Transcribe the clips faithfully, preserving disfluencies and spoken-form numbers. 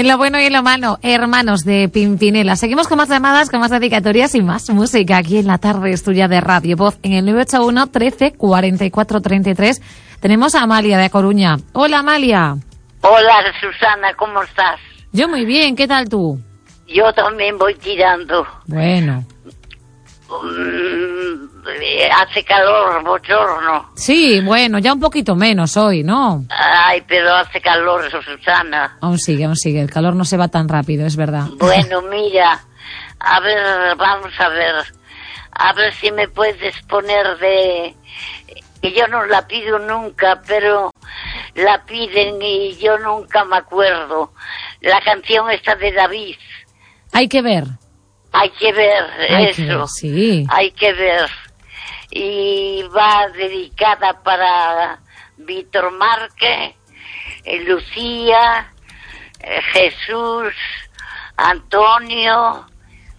En lo bueno y en lo malo, hermanos de Pimpinela. Seguimos con más llamadas, con más dedicatorias y más música aquí en la tarde estudia de Radio Voz. En el nueve ocho uno, trece, cuarenta y cuatro, treinta y tres tenemos a Amalia de A Coruña. Hola, Amalia. Hola, Susana, ¿cómo estás? Yo muy bien, ¿qué tal tú? Yo también voy tirando. Bueno. Mm, hace calor, bochorno. Sí, bueno, ya un poquito menos hoy, ¿no? Ay, pero hace calor, Susana. Aún sigue, aún sigue. El calor no se va tan rápido, es verdad. Bueno, mira, a ver, vamos a ver. A ver si me puedes poner de... que yo no la pido nunca, pero la piden y yo nunca me acuerdo. La canción esta de David. Hay que ver. Hay que ver Hay eso. que ver, sí. Hay que ver. Y va dedicada para Víctor Márquez, eh, Lucía, eh, Jesús, Antonio,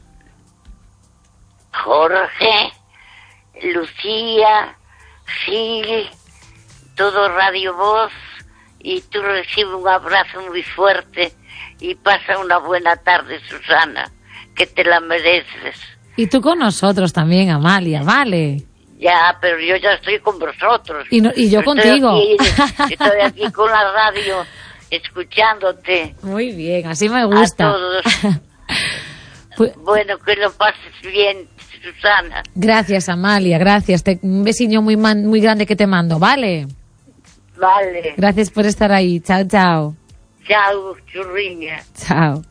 Jorge, Lucía, Gil, todo Radio Voz, y tú recibes un abrazo muy fuerte y pasa una buena tarde, Susana, que te la mereces. Y tú con nosotros también, Amalia, vale. Ya, pero yo ya estoy con vosotros. Y, no, y yo estoy contigo. Aquí, estoy aquí con la radio, escuchándote. Muy bien, así me gusta. A todos. Pues, bueno, que lo pases bien, Susana. Gracias, Amalia, gracias. Te, un besillo muy, man, muy grande que te mando, ¿vale? Vale. Gracias por estar ahí. Chao, chao. Chao, churriña. Chao.